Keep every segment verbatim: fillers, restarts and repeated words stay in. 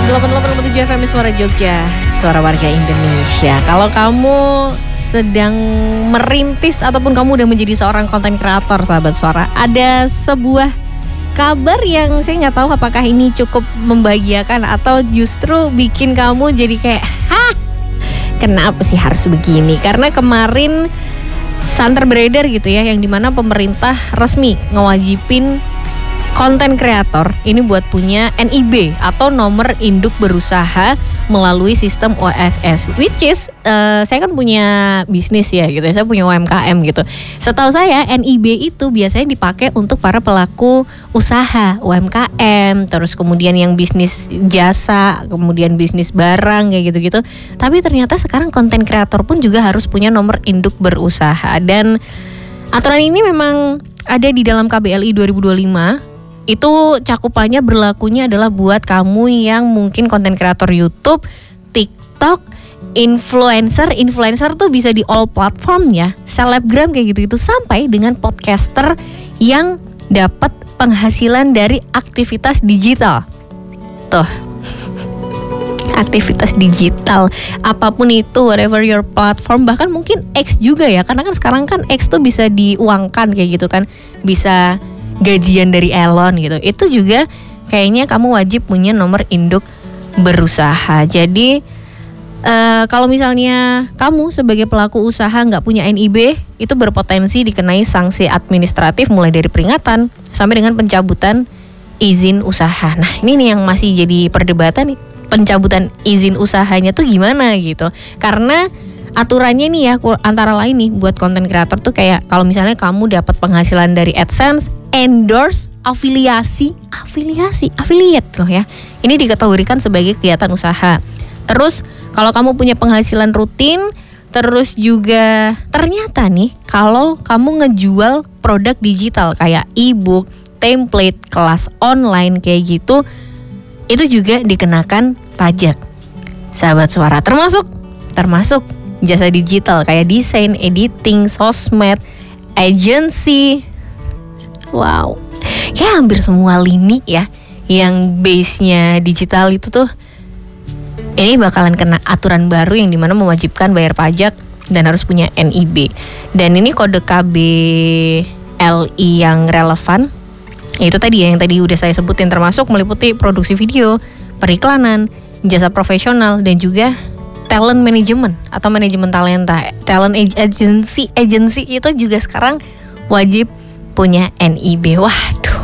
delapan puluh delapan koma tujuh F M Suara Jogja, suara warga Indonesia. Kalau kamu sedang merintis ataupun kamu udah menjadi seorang konten kreator, sahabat suara, ada sebuah kabar yang saya nggak tahu apakah ini cukup membahagiakan atau justru bikin kamu jadi kayak, hah, kenapa sih harus begini? Karena kemarin santer beredar gitu ya, yang dimana pemerintah resmi ngewajibin konten kreator ini buat punya N I B atau nomor induk berusaha melalui sistem O S S, which is uh, saya kan punya bisnis ya gitu, saya punya U M K M gitu. Setahu saya N I B itu biasanya dipakai untuk para pelaku usaha U M K M, terus kemudian yang bisnis jasa, kemudian bisnis barang kayak gitu-gitu. Tapi ternyata sekarang konten kreator pun juga harus punya nomor induk berusaha, dan aturan ini memang ada di dalam K B L I dua ribu dua puluh lima. Itu cakupannya berlakunya adalah buat kamu yang mungkin konten kreator YouTube, TikTok, influencer. Influencer tuh bisa di all platform ya, selebgram kayak gitu-gitu, sampai dengan podcaster yang dapat penghasilan dari aktivitas digital. Tuh. Aktivitas digital, apapun itu, whatever your platform, bahkan mungkin X juga ya, karena kan sekarang kan X tuh bisa diuangkan kayak gitu kan, bisa gajian dari Elon gitu. Itu juga kayaknya kamu wajib punya nomor induk berusaha. Jadi uh, kalau misalnya kamu sebagai pelaku usaha nggak punya N I B, itu berpotensi dikenai sanksi administratif mulai dari peringatan sampai dengan pencabutan izin usaha. Nah ini nih yang masih jadi perdebatan nih, pencabutan izin usahanya tuh gimana gitu. Karena aturannya nih ya antara lain nih buat konten kreator tuh kayak kalau misalnya kamu dapat penghasilan dari AdSense, endorse, afiliasi, afiliasi, affiliate loh ya. Ini dikategorikan sebagai kegiatan usaha. Terus kalau kamu punya penghasilan rutin, terus juga ternyata nih kalau kamu ngejual produk digital kayak e-book, template, kelas online kayak gitu, itu juga dikenakan pajak. Sahabat suara, termasuk termasuk jasa digital kayak desain, editing, sosmed, agency. Wow, kayak hampir semua lini ya yang base-nya digital itu tuh ini bakalan kena aturan baru yang dimana mewajibkan bayar pajak dan harus punya N I B. Dan ini kode K B L I yang relevan, itu tadi ya yang tadi udah saya sebutin, termasuk meliputi produksi video, periklanan, jasa profesional, dan juga talent management atau manajemen talenta. Talent agency, agency itu juga sekarang wajib punya N I B. Waduh.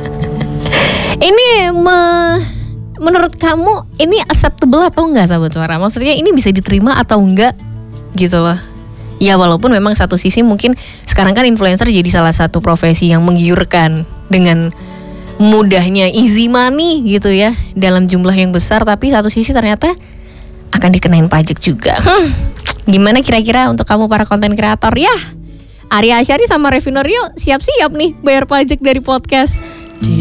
Ini me, menurut kamu ini acceptable atau enggak, sahabat suara? Maksudnya ini bisa diterima atau enggak gitu loh. Ya walaupun memang satu sisi mungkin sekarang kan influencer jadi salah satu profesi yang menggiurkan dengan mudahnya easy money gitu ya dalam jumlah yang besar, tapi satu sisi ternyata akan dikenain pajak juga. Hmm, gimana kira-kira untuk kamu para konten kreator ya? Arya Asyari sama Revinorio siap-siap nih bayar pajak dari podcast.